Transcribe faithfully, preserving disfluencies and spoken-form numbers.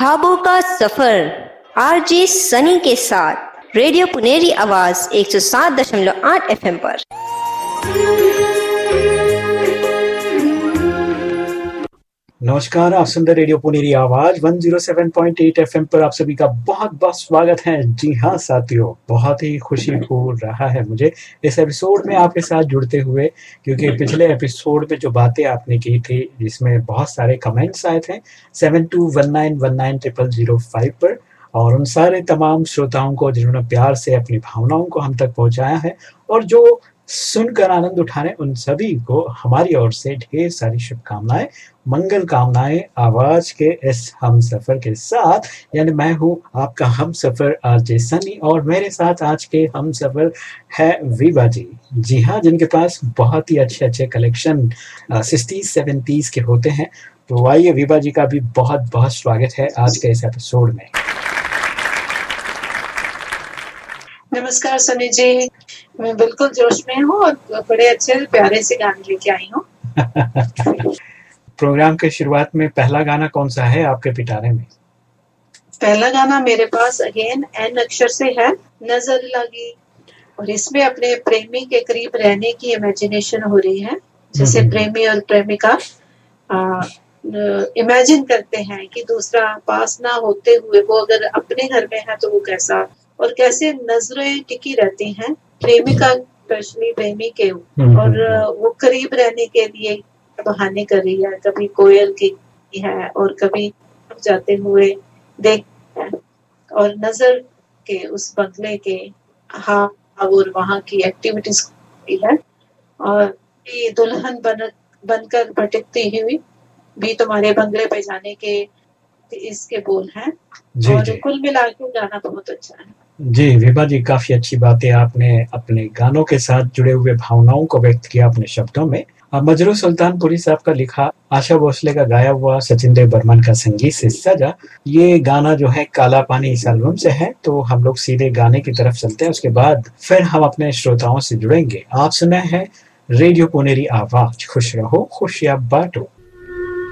ख्वाबों का सफर आरजे सनी के साथ रेडियो पुनेरी आवाज एक सौ सात दशमलव आठ एफ एम पर। नमस्कार, आप सुन रहे रेडियो पुनेरी आवाज एक सौ सात पॉइंट आठ एफएम पर। आप सभी का बहुत बहुत स्वागत है। जी हाँ साथियों, बहुत ही खुशी हो रहा है मुझे इस एपिसोड में आपके साथ जुड़ते हुए, क्योंकि पिछले एपिसोड में जो बातें आपने की थी जिसमें बहुत सारे कमेंट्स आए थे seven to one nine one nine triple zero five पर, और उन सारे तमाम श्रोताओं को जिन्होंने प्यार से अपनी भावनाओं को हम तक पहुंचाया है और जो सुनकर आनंद उठा रहे, उन सभी को हमारी ओर से ढेर सारी शुभकामनाएं, मंगल कामनाएं आवाज के इस हम सफर के साथ। यानी मैं हूं आपका हम सफर आरजे सनी और मेरे साथ आज के हम सफर है विभा जी। जी हाँ, जिनके पास बहुत ही अच्छे अच्छे कलेक्शन सिक्सटीज सेवेंटीज के होते हैं। तो आइए, विभा जी का भी बहुत बहुत स्वागत है आज के इस एपिसोड में। नमस्कार सनी जी, मैं बिल्कुल जोश में हूँ और बड़े अच्छे प्यारे से गाने लेके आई हूँ। प्रोग्राम के शुरुआत में पहला गाना कौन सा है आपके पिटारे में? पहला गाना मेरे पास अगेन एन अक्षर से है, नजर लगी, और इसमें अपने प्रेमी के करीब रहने की इमेजिनेशन हो रही है। जैसे प्रेमी और प्रेमिका इमेजिन करते हैं कि दूसरा पास ना होते हुए वो अगर अपने घर में है तो वो कैसा, और कैसे नजरें टिकी रहती हैं प्रेमिका स्पेशली प्रेमी के, और वो करीब रहने के लिए बहाने कर रही है। कभी कोयल की है और कभी जाते हुए देख है, और नजर के उस बंगले के हाँ और वहाँ की एक्टिविटीज है, और ये दुल्हन बन बनकर भटकती हुई भी तुम्हारे बंगले पे जाने के इसके बोल हैं। और जी। कुल मिला के गाना बहुत अच्छा है। जी विभा जी, काफी अच्छी बातें आपने अपने गानों के साथ जुड़े हुए भावनाओं को व्यक्त किया अपने शब्दों में। मजरू सुल्तानपुरी साहब का लिखा, आशा भोसले का गाया हुआ, सचिन देव बर्मन का संगीत से सजा, ये गाना जो है काला पानी इस एल्बम से है। तो हम लोग सीधे गाने की तरफ चलते हैं, उसके बाद फिर हम अपने श्रोताओं से जुड़ेंगे। आप सुना है रेडियो पुनेरी आवाज, खुश रहो खुशियां बांटो।